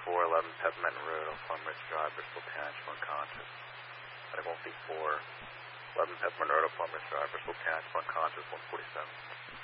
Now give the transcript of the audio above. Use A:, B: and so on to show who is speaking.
A: 411 Peppermint Road on Plymouth Drive, Bristol Township, unconscious. Medical 411 Peppermint Road on Plymouth Drive, Bristol Township, unconscious, 147.